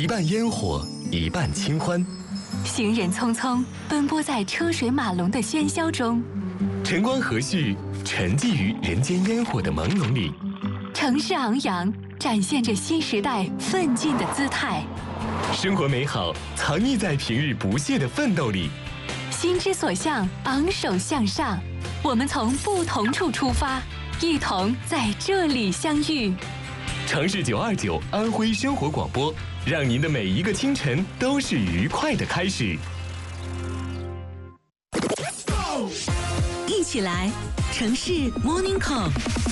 一半烟火，一半清欢。 行人匆匆奔波在车水马龙的喧嚣中， 晨光和煦，沉寂于人间烟火的朦胧里。 城市昂扬，展现着新时代奋进的姿态。 生活美好，藏匿在平日不懈的奋斗里。 心之所向，昂首向上。我们从不同处出发，一同在这里相遇。 城市929安徽生活广播，让您的每一个清晨都是愉快的开始。 一起来，城市 Morning Call。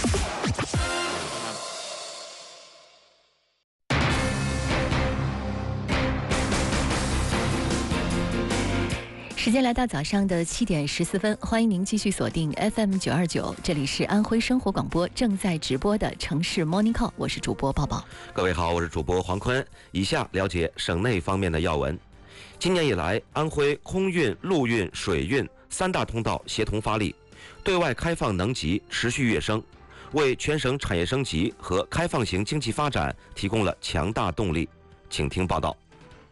时间来到早上的7点14分，欢迎您继续锁定 FM 929，这里是安徽生活广播正在直播的城市 Morning Call， 我是主播抱抱。 各位好，我是主播黄坤。以下了解省内方面的要闻。今年以来，安徽空运、陆运、水运3大通道协同发力，对外开放能级持续跃升，为全省产业升级和开放型经济发展提供了强大动力。请听报道。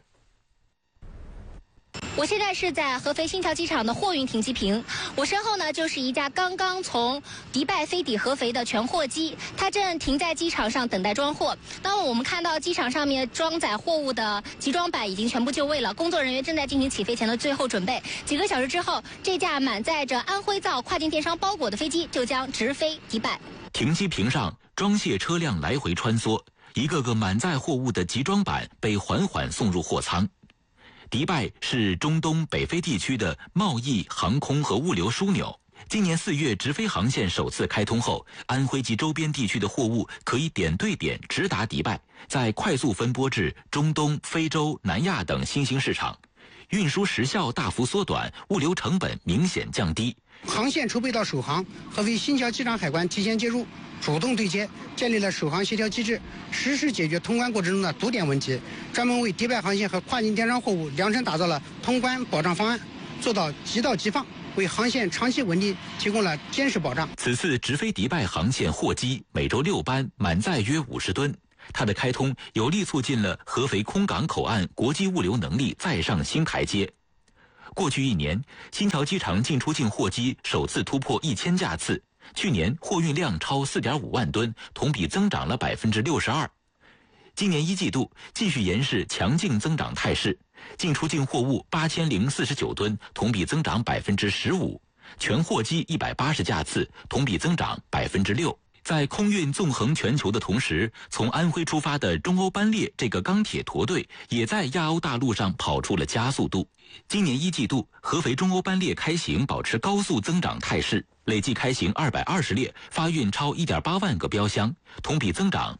我现在是在合肥新桥机场的货运停机坪，我身后呢就是一架刚刚从迪拜飞抵合肥的全货机，它正停在机场上等待装货。当我们看到机场上面装载货物的集装板已经全部就位了，工作人员正在进行起飞前的最后准备。几个小时之后，这架满载着安徽造跨境电商包裹的飞机就将直飞迪拜。 停机坪上装卸车辆来回穿梭，一个个满载货物的集装板被缓缓送入货舱。迪拜是中东北非地区的贸易、航空和物流枢纽。今年4月直飞航线首次开通后，安徽及周边地区的货物可以点对点直达迪拜，再快速分拨至中东、非洲、南亚等新兴市场，运输时效大幅缩短，物流成本明显降低。 航线筹备到首航，合肥新桥机场海关提前介入，主动对接，建立了首航协调机制，实时解决通关过程中的堵点问题，专门为迪拜航线和跨境电商货物量身打造了通关保障方案，做到即到即放，为航线长期稳定提供了坚实保障。 此次直飞迪拜航线货机每周6班，满载约50吨。它的开通有力促进了合肥空港口岸国际物流能力再上新台阶。过去1年，新桥机场进出境货机首次突破1000架次，去年货运量超4.5万吨，同比增长了62%。今年1季度继续延续强劲增长态势，进出境货物8049吨，同比增长15%，全货机180架次，同比增长6%。在空运纵横全球的同时，从安徽出发的中欧班列这个钢铁驼队也在亚欧大陆上跑出了加速度。今年1季度，合肥中欧班列开行保持高速增长态势，累计开行220列，发运超1.8万个标箱，同比增长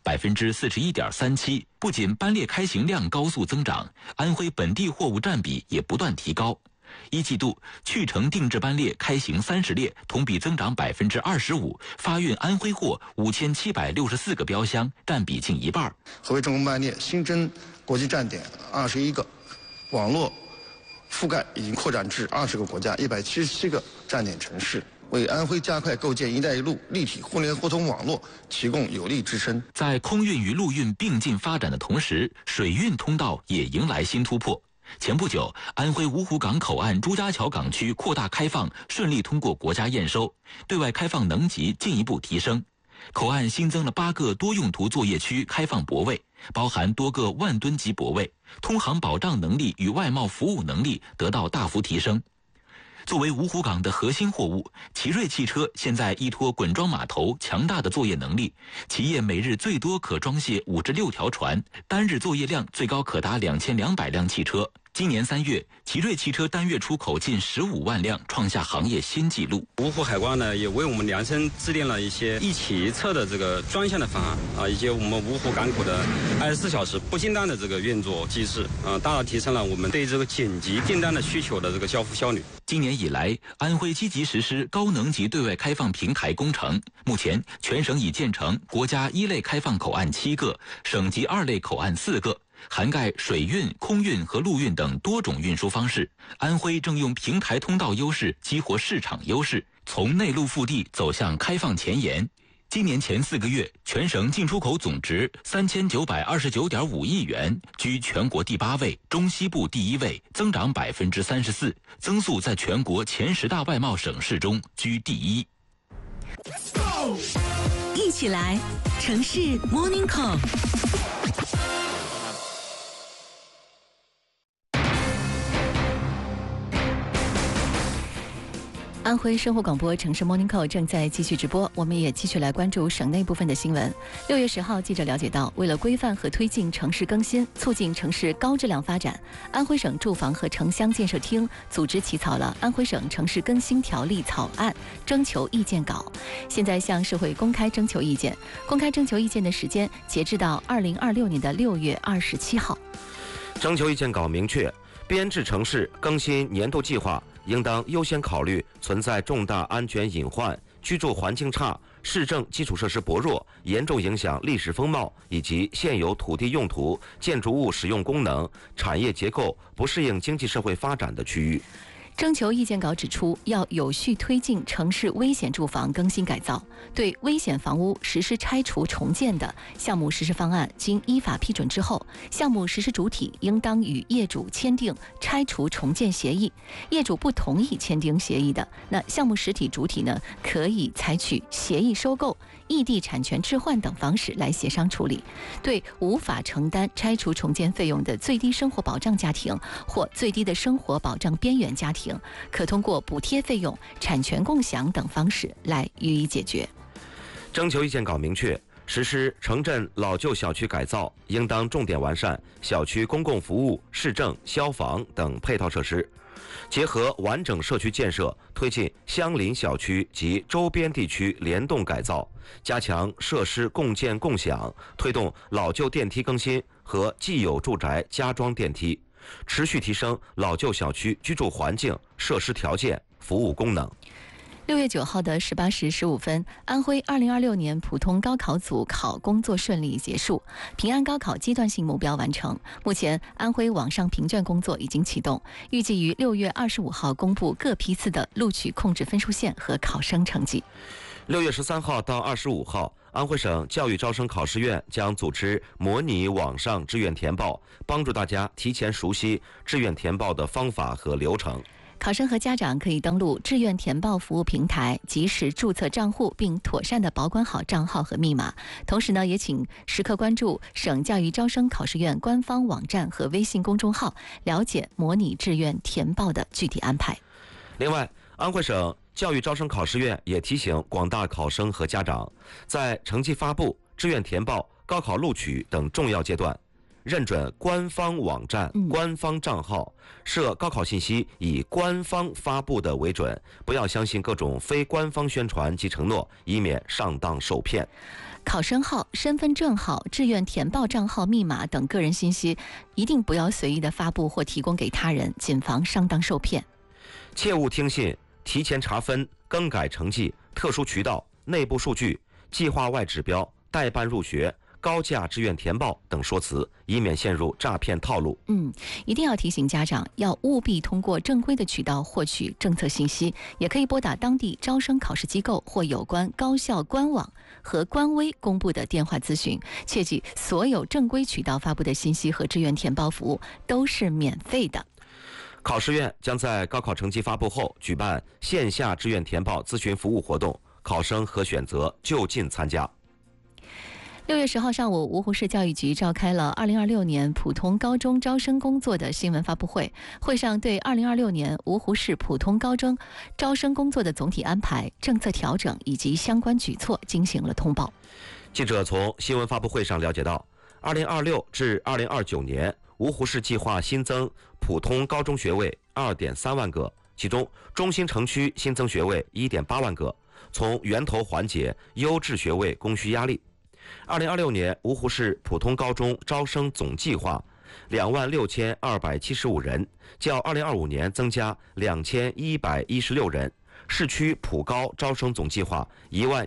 41.37%。不仅班列开行量高速增长，安徽本地货物占比也不断提高。1季度去程定制班列开行30列，同比增长25%，发运安徽货5764个标箱，占比近一半。 合肥中欧班列新增国际站点21个，网络覆盖已经扩展至20个国家177个站点城市，为安徽加快构建“一带一路”立体互联互通网络提供有力支撑。 在空运与陆运并进发展的同时，水运通道也迎来新突破。前不久，安徽芜湖港口岸朱家桥港区扩大开放顺利通过国家验收，对外开放能级进一步提升。口岸新增了8个多用途作业区开放泊位，包含多个万吨级泊位，通航保障能力与外贸服务能力得到大幅提升。作为芜湖港的核心货物，奇瑞汽车现在依托滚装码头强大的作业能力，企业每日最多可装卸56条船，单日作业量最高可达2200辆汽车。今年3月，奇瑞汽车单月出口近15万辆，创下行业新纪录。 芜湖海关呢，也为我们量身制定了一些一起一策的这个专项的方案啊，以及我们芜湖港口的24小时不间断的这个运作机制啊，大大提升了我们对这个紧急订单的需求的这个交付效率。 今年以来，安徽积极实施高能级对外开放平台工程，目前全省已建成国家1类开放口岸7个，省级2类口岸4个。涵盖水运、空运和陆运等多种运输方式。安徽正用平台通道优势激活市场优势，从内陆腹地走向开放前沿。 今年前4个月，全省进出口总值3929.5亿元，居全国第8位，中西部第1位，增长34%，增速在全国前10大外贸省市中居第1。 一起来，城市 Morning Call。 安徽生活广播城市 Morning Call 正在继续直播，我们也继续来关注省内部分的新闻。6月10号，记者了解到，为了规范和推进城市更新，促进城市高质量发展，安徽省住房和城乡建设厅组织起草了《安徽省城市更新条例》草案征求意见稿，现在向社会公开征求意见。公开征求意见的时间截至到2026年的6月27号。 征求意见稿明确，编制城市更新年度计划应当优先考虑存在重大安全隐患、居住环境差、市政基础设施薄弱、严重影响历史风貌以及现有土地用途、建筑物使用功能、产业结构不适应经济社会发展的区域。 征求意见稿指出，要有序推进城市危险住房更新改造，对危险房屋实施拆除重建的项目实施方案经依法批准之后，项目实施主体应当与业主签订拆除重建协议。业主不同意签订协议的，那项目实体主体呢，可以采取协议收购、异地产权置换等方式来协商处理。对无法承担拆除重建费用的最低生活保障家庭或最低的生活保障边缘家庭，可通过补贴费用、产权共享等方式来予以解决。 征求意见稿明确，实施城镇老旧小区改造，应当重点完善小区公共服务、市政、消防等配套设施，结合完整社区建设，推进相邻小区及周边地区联动改造，加强设施共建共享，推动老旧电梯更新和既有住宅加装电梯，持续提升老旧小区居住环境、设施条件、服务功能。 6月9号的18时15分，安徽2026年普通高考组考工作顺利结束，平安高考阶段性目标完成。目前，安徽网上评卷工作已经启动，预计于6月25号公布各批次的录取控制分数线和考生成绩。 6月13号到25号，安徽省教育招生考试院将组织模拟网上志愿填报，帮助大家提前熟悉志愿填报的方法和流程。 考生和家长可以登录志愿填报服务平台，及时注册账户，并妥善地保管好账号和密码。同时呢，也请时刻关注省教育招生考试院官方网站和微信公众号，了解模拟志愿填报的具体安排。 另外，安徽省教育招生考试院也提醒广大考生和家长，在成绩发布、志愿填报、高考录取等重要阶段，认准官方网站、官方账号，设高考信息以官方发布的为准，不要相信各种非官方宣传及承诺，以免上当受骗。 考生号、身份证号、志愿填报账号、密码等个人信息，一定不要随意的发布或提供给他人，谨防上当受骗。 切勿听信提前查分、更改成绩、特殊渠道、内部数据、计划外指标、代办入学、高价志愿填报等说辞，以免陷入诈骗套路。 一定要提醒家长，要务必通过正规的渠道获取政策信息，也可以拨打当地招生考试机构或有关高校官网和官微公布的电话咨询。切记，所有正规渠道发布的信息和志愿填报服务都是免费的。 考试院将在高考成绩发布后举办线下志愿填报咨询服务活动，考生可选择就近参加。 6月10号上午，芜湖市教育局召开了2026年普通高中招生工作的新闻发布会。会上对2026年芜湖市普通高中招生工作的总体安排、政策调整以及相关举措进行了通报。 记者从新闻发布会上了解到，2026至2029年，芜湖市计划新增普通高中学位2.3万个，其中中心城区新增学位1.8万个，从源头缓解优质学位供需压力。2026年芜湖市普通高中招生总计划26275人，较2025年增加2116人。市区普高招生总计划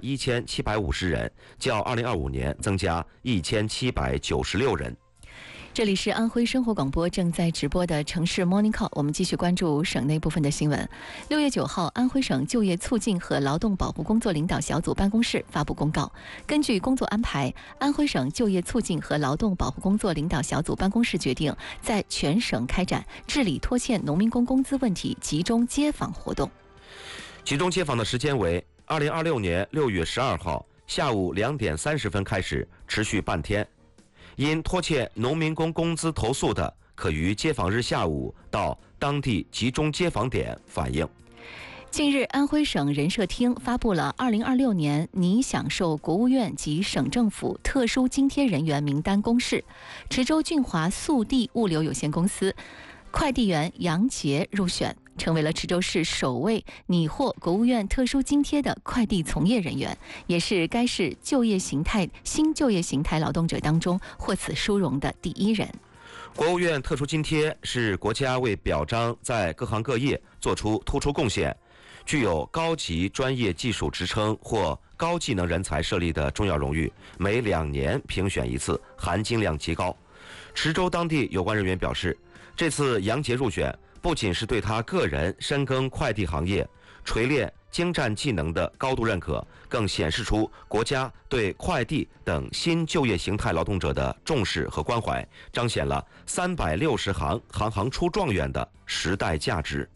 11750人，较2025年增加1796人。 这里是安徽生活广播正在直播的城市 Morning Call， 我们继续关注省内部分的新闻。6月9号，安徽省就业促进和劳动保护工作领导小组办公室发布公告，根据工作安排，安徽省就业促进和劳动保护工作领导小组办公室决定，在全省开展治理拖欠农民工工资问题集中接访活动。 集中接访的时间为2026年6月12号下午2点30分开始，持续半天。因拖欠农民工工资投诉的，可于接访日下午到当地集中接访点反映。 近日，安徽省人社厅发布了2026年拟享受国务院及省政府特殊津贴人员名单公示，池州俊华速递物流有限公司快递员杨杰入选，成为了池州市首位拟获国务院特殊津贴的快递从业人员，也是该市新就业形态劳动者当中获此殊荣的第一人。 国务院特殊津贴是国家为表彰在各行各业做出突出贡献、具有高级专业技术职称或高技能人才设立的重要荣誉，每2年评选一次，含金量极高。池州当地有关人员表示，这次杨杰入选不仅是对他个人深耕快递行业、锤炼精湛技能的高度认可，更显示出国家对快递等新就业形态劳动者的重视和关怀，彰显了360行，行行出状元的时代价值。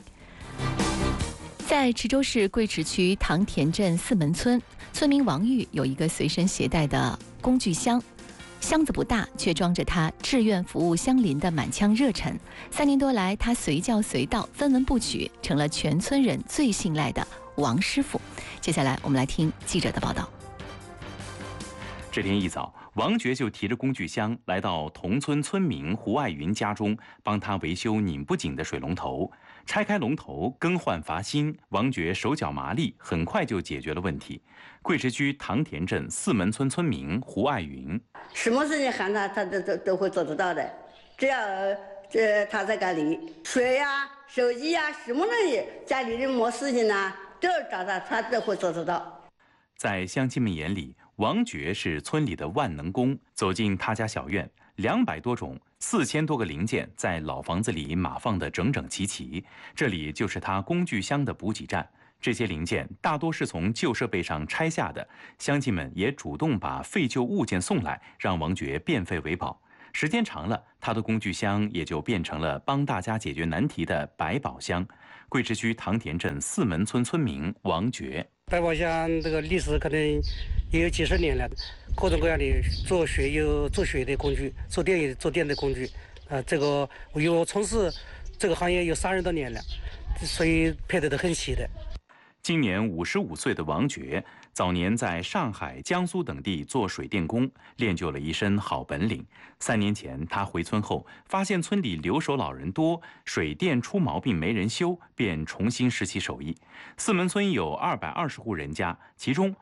在池州市贵池区唐田镇四门村，村民王玉有一个随身携带的工具箱，箱子不大，却装着他志愿服务乡邻的满腔热忱。3年多来，他随叫随到，分文不取，成了全村人最信赖的王师傅。接下来，我们来听记者的报道。 这天一早，王觉就提着工具箱来到同村村民胡爱云家中，帮他维修拧不紧的水龙头。拆开龙头，更换阀芯，王觉手脚麻利，很快就解决了问题。贵池区唐田镇四门村村民胡爱云： 什么事情喊他，他都会做得到的。只要他在家里，水呀、手机呀，什么东西，家里人没事情呢，都要找他，他都会做得到。 在乡亲们眼里，王觉是村里的万能工。走进他家小院，200多种、4000多个零件在老房子里码放得整整齐齐。这里就是他工具箱的补给站。这些零件大多是从旧设备上拆下的，乡亲们也主动把废旧物件送来，让王觉变废为宝。时间长了，他的工具箱也就变成了帮大家解决难题的百宝箱。贵池区唐田镇四门村村民王觉： 百宝箱这个历史可能也有几十年了，各种各样的做水有做水的工具，做电有做电的工具。这个因为我从事这个行业有30多年了，所以配得都很齐的。 今年55岁的王觉，早年在上海、江苏等地做水电工，练就了一身好本领。3年前，他回村后，发现村里留守老人多，水电出毛病没人修，便重新拾起手艺。四门村有220户人家，其中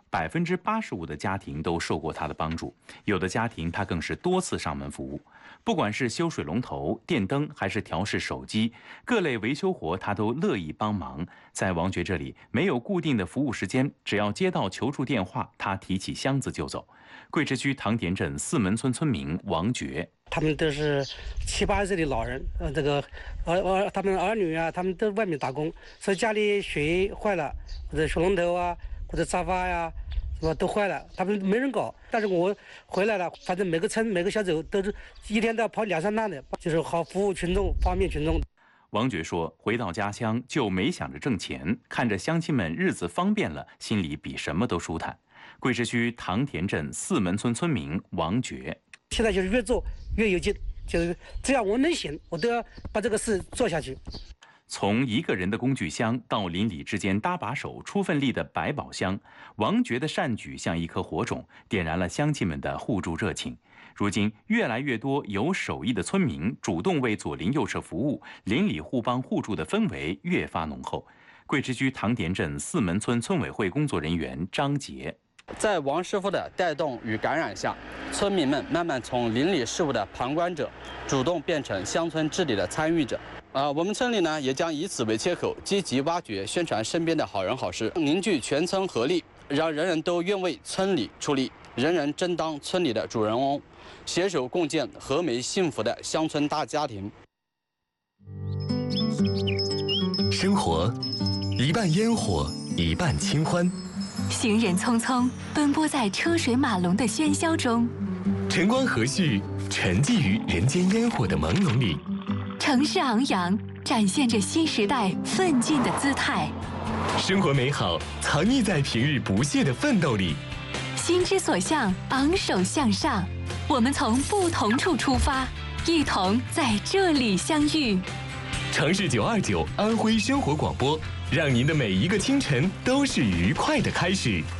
85%的家庭都受过他的帮助，有的家庭他更是多次上门服务。不管是修水龙头、电灯，还是调试手机，各类维修活他都乐意帮忙。在王觉这里，没有固定的服务时间，只要接到求助电话，他提起箱子就走。贵池区唐田镇四门村村民王觉： 他们都是70、80岁的老人，他们儿女啊，他们都外面打工，所以家里水坏了，或者水龙头啊，或者沙发呀，什么都坏了，他们没人搞。但是我回来了，反正每个村每个小组都是一天都要跑2、3趟的，就是好服务群众，方便群众。 王觉说，回到家乡就没想着挣钱，看着乡亲们日子方便了，心里比什么都舒坦。贵池区唐田镇四门村村民王觉： 现在就是越做越有劲，就是只要我能行，我都要把这个事做下去。 从一个人的工具箱到邻里之间搭把手、出份力的百宝箱，王觉的善举像一颗火种，点燃了乡亲们的互助热情。如今，越来越多有手艺的村民主动为左邻右舍服务，邻里互帮互助的氛围越发浓厚。贵池区唐田镇四门村村委会工作人员张杰： 在王师傅的带动与感染下，村民们慢慢从邻里事务的旁观者，主动变成乡村治理的参与者。我们村里呢，也将以此为切口，积极挖掘、宣传身边的好人好事，凝聚全村合力，让人人都愿为村里出力， 人人争当村里的主人翁，携手共建和美幸福的乡村大家庭。 生活一半烟火，一半清欢。 行人匆匆奔波在车水马龙的喧嚣中， 晨光和煦，沉寂于人间烟火的朦胧里。 城市昂扬，展现着新时代奋进的姿态。 生活美好，藏匿在平日不懈的奋斗里。 心之所向，昂首向上。我们从不同处出发，一同在这里相遇。 城市929安徽生活广播，让您的每一个清晨都是愉快的开始。